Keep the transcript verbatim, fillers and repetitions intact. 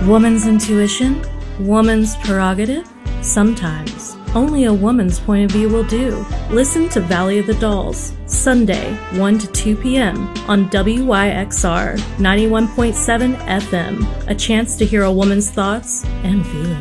Woman's intuition? Woman's prerogative? Sometimes. Only a woman's point of view will do. Listen to Valley of the Dolls, Sunday, one to two p m on W Y X R ninety-one point seven F M. A chance to hear a woman's thoughts and feelings.